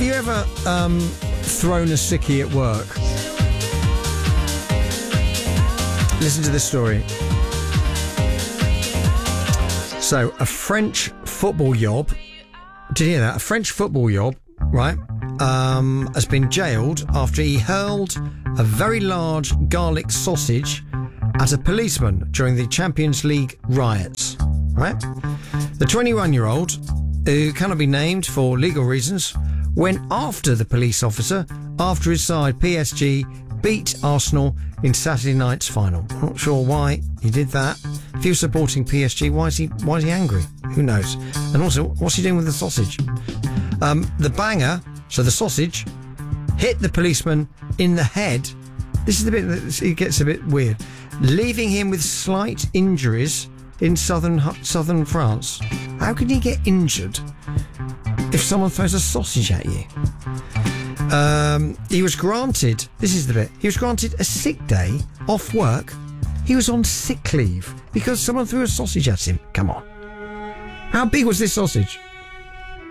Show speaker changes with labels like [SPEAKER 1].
[SPEAKER 1] Have you ever thrown a sickie at work? Listen to this story. So, a French football yob, did you hear that? A French football yob, right, has been jailed after he hurled a very large garlic sausage at a policeman during the Champions League riots, right? The 21-year-old, who cannot be named for legal reasons, went after the police officer after his side, PSG, beat Arsenal in Saturday night's final. Not sure why he did that. If he was supporting PSG, why is he angry? Who knows? And also, what's he doing with the sausage? The banger, so the sausage, hit the policeman in the head. This is the bit that it gets a bit weird. Leaving him with slight injuries in southern France. How can you get injured if someone throws a sausage at you? He was granted, this is the bit, he was granted a sick day off work. He was on sick leave because someone threw a sausage at him. Come on. How big was this sausage?